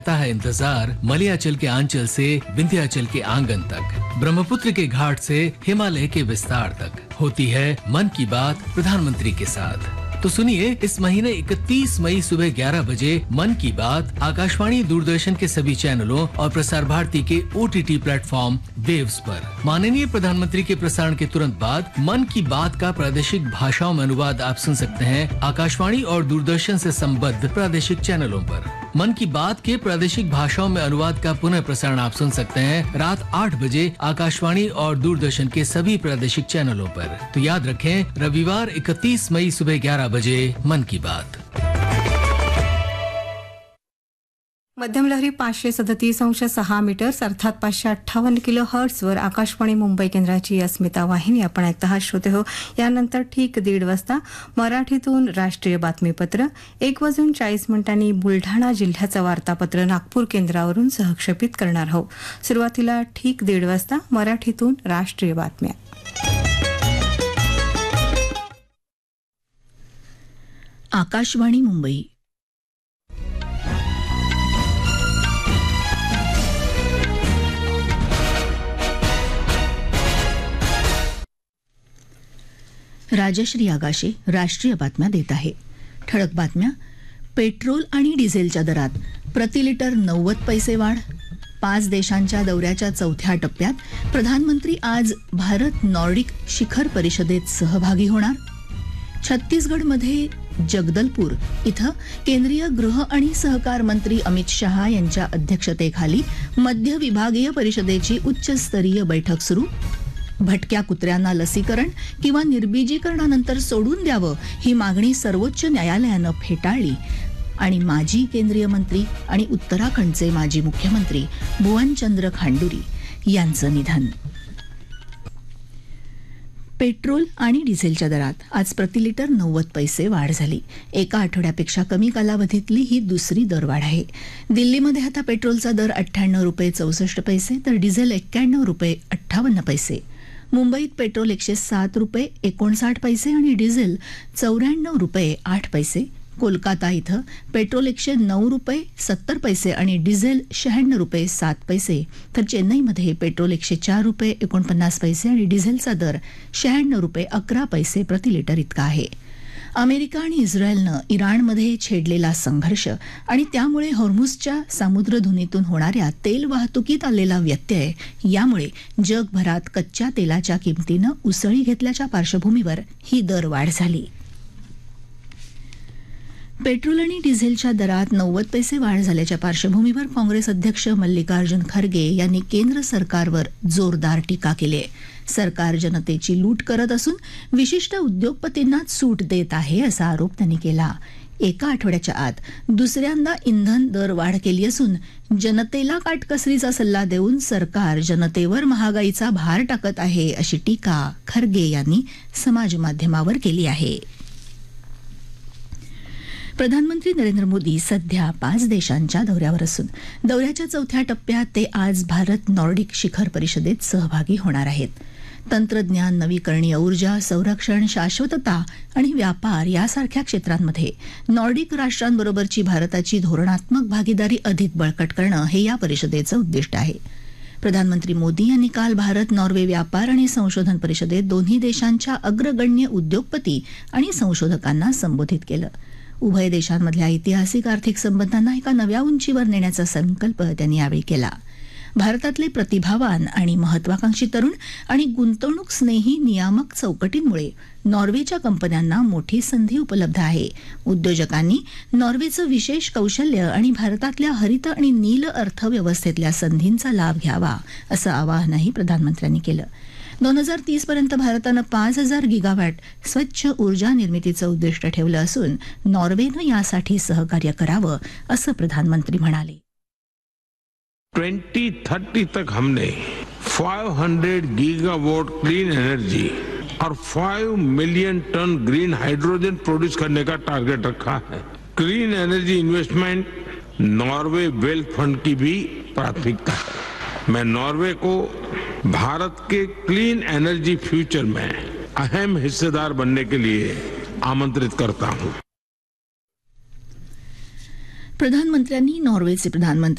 है इंतजार मलयाचल के आंचल से विंध्याचल के आंगन तक, ब्रह्मपुत्र के घाट से हिमालय के विस्तार तक होती है मन की बात प्रधानमंत्री के साथ। तो सुनिए, इस महीने 31 मई सुबह 11 बजे मन की बात आकाशवाणी दूरदर्शन के सभी चैनलों और प्रसार भारती के OTT प्लेटफॉर्म वेव्स पर। माननीय प्रधानमंत्री के प्रसारण के तुरंत बाद मन की बात का प्रादेशिक भाषाओं में अनुवाद आप सुन सकते हैं आकाशवाणी और दूरदर्शन से संबद्ध प्रादेशिक चैनलों पर। मन की बात के प्रादेशिक भाषाओं में अनुवाद का पुनः प्रसारण आप सुन सकते हैं रात 8 बजे आकाशवाणी और दूरदर्शन के सभी प्रादेशिक चैनलों पर। तो याद रखें, रविवार 31 मई सुबह 11 बजे मन की बात। मध्यम लहरी 537.6 मीटर्स अर्थात 558 किलो हर्ट्ज वर आकाशवाणी मुंबई केंद्राची अस्मिता वाहिनी आपण ऐकता आहात श्रोते हो। यानंतर ठीक 1:30 वाजता मराठीतून राष्ट्रीय बातमीपत्र, 1:40 बुलढाणा जिल्ह्याचं वार्तापत्र नागपूर केंद्रावरून सहक्षेपित करणार आहोत। सुरुवातीला ठीक 1:30 वाजता मराठीतून राष्ट्रीय बातम्या। आकाशवाणी मुंबई। राजश्री आगाशे राष्ट्रीय बातम्या देत आहे। ठळक बातम्या। पेट्रोल आणि डिझेलच्या दरात प्रति लिटर 90 पैसे वाढ। 5 देशांच्या दौऱ्याच्या चौथ्या टप्प्यात प्रधानमंत्री आज भारत नॉर्डिक शिखर परिषदेत सहभागी होणार। छत्तीसगडमध्ये जगदलपूर इथं केंद्रीय गृह आणि सहकार मंत्री अमित शहा यांच्या अध्यक्षतेखाली मध्य विभागीय परिषदेची उच्चस्तरीय बैठक सुरू। भटक्या कुत्र्यांना लसीकरण किंवा निर्बीजीकरणानंतर सोडून द्यावं ही मागणी सर्वोच्च न्यायालयानं फेटाळली। आणि माजी केंद्रीय मंत्री आणि उत्तराखंडचे माजी मुख्यमंत्री भुवनचंद्र खांडुरी यांचं निधन। पेट्रोल आणि डिझेलच्या दरात आज प्रति लिटर 90 पैसे वाढ झाली। एका आठवड्यापेक्षा कमी कालावधीतली ही दुसरी दरवाढ आहे। दिल्लीमध्ये आता पेट्रोलचा दर 98 रुपये 64 पैसे तर डिझेल 91 रुपये 58 पैसे। मुंबईत पेट्रोल 107 रुपये 59 पैसे आणि डिझेल 94 रुपये 8 पैसे। कोलकाता इथं पेट्रोल 109 रुपये 70 पैसे आणि डिझेल 96 रुपये 7 पैसे तर चेन्नईमध्ये पेट्रोल 104 रुपये 49 पैसे आणि डिझेलचा दर 96 रुपये 11 पैसे प्रति लिटर इतका आहे। अमेरिका आणि इस्रायलनं इराणमध्ये छेडलेला संघर्ष आणि त्यामुळे हॉर्मुझच्या सामुद्रधुनीतून होणाऱ्या तेल वाहतुकीत आलेला व्यत्यय यामुळे जगभरात कच्च्या तेलाच्या किमतीनं उसळी घेतल्याच्या पार्श्वभूमीवर ही दरवाढ झाली। पेट्रोल आणि डिझेलच्या दरात 90 पैसे वाढ झाल्याच्या पार्श्वभूमीवर काँग्रेस अध्यक्ष मल्लिकार्जुन खरगे यांनी केंद्र सरकारवर जोरदार टीका केली आहे। सरकार जनतेची लूट करत असून विशिष्ट उद्योगपतींनाच सूट देत आहे असा आरोप त्यांनी केला। एका आठवड्याच्या आत दुसऱ्यांदा इंधन दर वाढ केली असून जनतेला काटकसरीचा सल्ला देऊन सरकार जनतेवर महागाईचा भार टाकत आहे अशी टीका खरगे यांनी समाज माध्यमावर केली आहे। प्रधानमंत्री नरेंद्र मोदी सध्या 5 देशांच्या दौऱ्यावर असून दौऱ्याच्या चौथ्या टप्प्यात ते आज भारत नॉर्डिक शिखर परिषदेत सहभागी होणार आहेत। तंत्रज्ञान, नवीकरणीय ऊर्जा, संरक्षण, शाश्वतता आणि व्यापार यासारख्या क्षेत्रांमध्ये नॉर्डिक राष्ट्रांबरोबरची भारताची धोरणात्मक भागीदारी अधिक बळकट करणं हे या परिषदेचं उद्दिष्ट आहे। प्रधानमंत्री मोदी यांनी काल भारत नॉर्वे व्यापार आणि संशोधन परिषदेत दोन्ही देशांच्या अग्रगण्य उद्योगपती आणि संशोधकांना संबोधित केलं। उभय देशांमधल्या ऐतिहासिक आर्थिक संबंधांना एका नव्या उंचीवर नेण्याचा संकल्प त्यांनी यावेळी केला। भारतातले प्रतिभावान आणि महत्वाकांक्षी तरुण आणि गुंतवणूक स्नेही नियामक चौकटींमुळे नॉर्वेच्या कंपन्यांना मोठी संधी उपलब्ध आहे। उद्योजकांनी नॉर्वेचं विशेष कौशल्य आणि भारतातल्या हरित आणि नील अर्थव्यवस्थेतल्या संधींचा लाभ घ्यावा असं आवाहनही प्रधानमंत्र्यांनी केलं। 2030 पर्यंत भारतानं 5000 गिगावॅट स्वच्छ ऊर्जा निर्मितीचं उद्दिष्ट ठेवलं असून नॉर्वेनं यासाठी सहकार्य करावं असं प्रधानमंत्री म्हणाले। 2030 तक हमने 500 गीगावाट क्लीन एनर्जी और 5 million ton green hydrogen produce करने का टारगेट रखा है। Clean energy investment Norway wealth fund की भी प्राथमिकता है। मैं नॉर्वे को भारत के क्लीन एनर्जी फ्यूचर में अहम हिस्सेदार बनने के लिए आमंत्रित करता हूं। प्रधानमंत्र्यांनी नॉर्वेचे प्रधानमंत्री